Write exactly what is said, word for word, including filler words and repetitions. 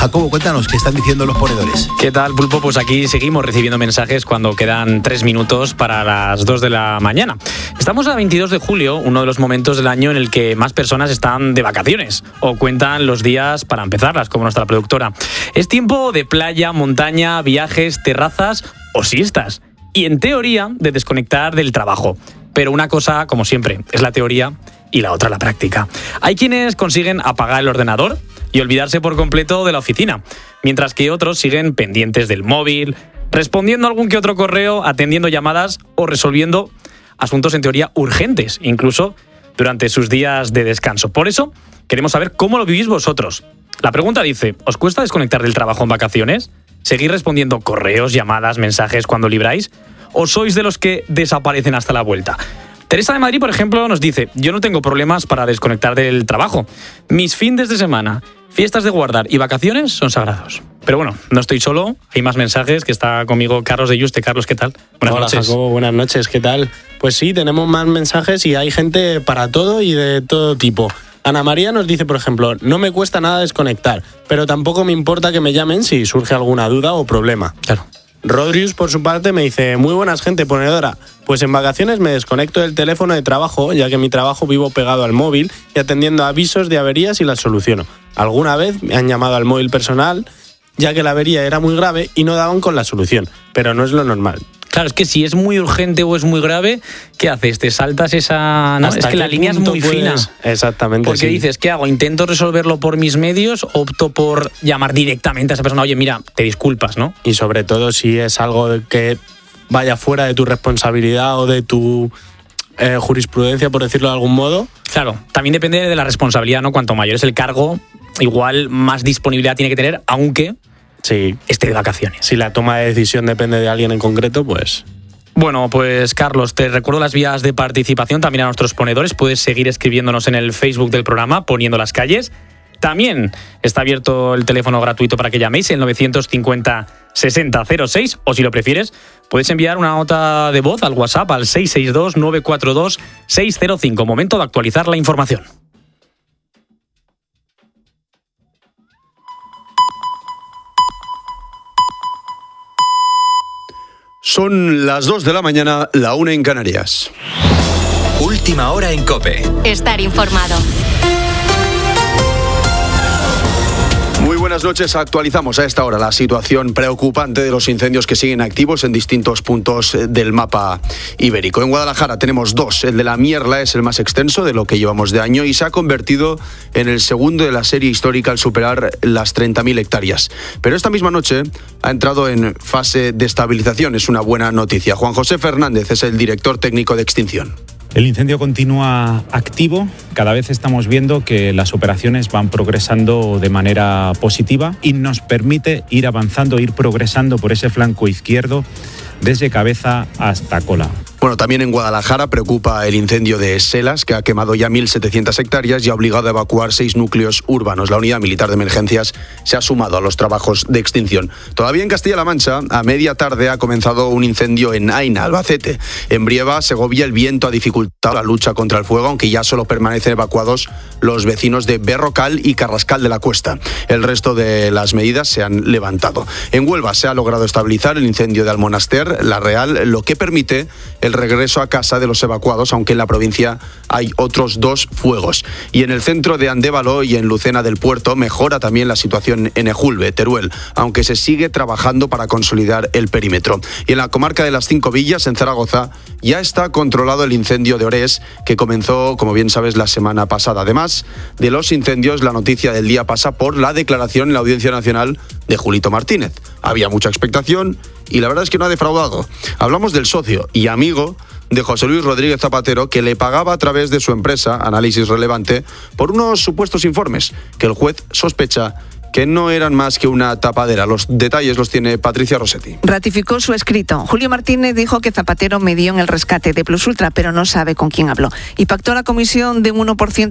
Jacobo, cuéntanos, ¿qué están diciendo los ponedores? ¿Qué tal, Pulpo? Pues aquí seguimos recibiendo mensajes cuando quedan tres minutos para las dos de la mañana. Estamos a veintidós de julio, uno de los momentos del año en el que más personas están de vacaciones o cuentan los días para empezarlas, como nuestra productora. Es tiempo de playa, montaña, viajes, terrazas o siestas. Y en teoría, de desconectar del trabajo. Pero una cosa, como siempre, es la teoría y la otra la práctica. Hay quienes consiguen apagar el ordenador y olvidarse por completo de la oficina, mientras que otros siguen pendientes del móvil, respondiendo algún que otro correo, atendiendo llamadas o resolviendo asuntos en teoría urgentes, incluso durante sus días de descanso. Por eso, queremos saber cómo lo vivís vosotros. La pregunta dice, ¿os cuesta desconectar del trabajo en vacaciones? ¿Seguís respondiendo correos, llamadas, mensajes cuando libráis? ¿O sois de los que desaparecen hasta la vuelta? Teresa de Madrid, por ejemplo, nos dice, yo no tengo problemas para desconectar del trabajo. Mis fines de semana, fiestas de guardar y vacaciones son sagrados. Pero bueno, no estoy solo, hay más mensajes, que está conmigo Carlos de Yuste. Carlos, ¿qué tal? Buenas Hola, noches. Jacobo, buenas noches, ¿qué tal? Pues sí, tenemos más mensajes y hay gente para todo y de todo tipo. Ana María nos dice, por ejemplo, no me cuesta nada desconectar, pero tampoco me importa que me llamen si surge alguna duda o problema. Claro. Rodrius, por su parte, me dice, muy buenas gente ponedora, pues en vacaciones me desconecto del teléfono de trabajo, ya que en mi trabajo vivo pegado al móvil y atendiendo avisos de averías y las soluciono. Alguna vez me han llamado al móvil personal, ya que la avería era muy grave y no daban con la solución, pero no es lo normal. Claro, es que si es muy urgente o es muy grave, ¿qué haces? Te saltas esa... ¿no? Es que la línea es muy puedes... fina. Exactamente, Porque sí. dices, ¿qué hago? ¿Intento resolverlo por mis medios o opto por llamar directamente a esa persona? Oye, mira, te disculpas, ¿no? Y sobre todo si es algo que vaya fuera de tu responsabilidad o de tu eh, jurisprudencia, por decirlo de algún modo. Claro, también depende de la responsabilidad, ¿no? Cuanto mayor es el cargo, igual más disponibilidad tiene que tener, aunque... Sí. esté de vacaciones. Si la toma de decisión depende de alguien en concreto, pues... Bueno, pues Carlos, te recuerdo las vías de participación también a nuestros ponedores. Puedes seguir escribiéndonos en el Facebook del programa, Poniendo las Calles. También está abierto el teléfono gratuito para que llaméis, el novecientos cincuenta sesenta cero seis, o si lo prefieres, puedes enviar una nota de voz al WhatsApp al seis seis dos nueve cuatro dos seis cero cinco. Momento de actualizar la información. Son las dos de la mañana, la una en Canarias. Última hora en COPE. Estar informado. Muy buenas noches. Actualizamos a esta hora la situación preocupante de los incendios que siguen activos en distintos puntos del mapa ibérico. En Guadalajara tenemos dos. El de la Mierla es el más extenso de lo que llevamos de año y se ha convertido en el segundo de la serie histórica al superar las treinta mil hectáreas. Pero esta misma noche ha entrado en fase de estabilización. Es una buena noticia. Juan José Fernández es el director técnico de extinción. El incendio continúa activo, cada vez estamos viendo que las operaciones van progresando de manera positiva y nos permite ir avanzando, ir progresando por ese flanco izquierdo desde cabeza hasta cola. Bueno, también en Guadalajara preocupa el incendio de Selas, que ha quemado ya mil setecientas hectáreas y ha obligado a evacuar seis núcleos urbanos. La Unidad Militar de Emergencias se ha sumado a los trabajos de extinción. Todavía en Castilla-La Mancha, a media tarde ha comenzado un incendio en Aina, Albacete. En Brieva, Segovia, el viento ha dificultado la lucha contra el fuego, aunque ya solo permanecen evacuados los vecinos de Berrocal y Carrascal de la Cuesta. El resto de las medidas se han levantado. En Huelva se ha logrado estabilizar el incendio de Almonaster, La Real, lo que permite el regreso a casa de los evacuados, aunque en la provincia hay otros dos fuegos. Y en el centro de Andévalo y en Lucena del Puerto mejora también la situación en Ejulbe, Teruel, aunque se sigue trabajando para consolidar el perímetro. Y en la comarca de las Cinco Villas, en Zaragoza, ya está controlado el incendio de Orés, que comenzó, como bien sabes, la semana pasada. Además de los incendios, la noticia del día pasa por la declaración en la Audiencia Nacional de Julito Martínez. Había mucha expectación y la verdad es que no ha defraudado. Hablamos del socio y amigo de José Luis Rodríguez Zapatero, que le pagaba a través de su empresa, Análisis Relevante, por unos supuestos informes que el juez sospecha que no eran más que una tapadera. Los detalles los tiene Patricia Rossetti. Ratificó su escrito. Julio Martínez dijo que Zapatero medió en el rescate de Plus Ultra, pero no sabe con quién habló. Y pactó la comisión de un uno por ciento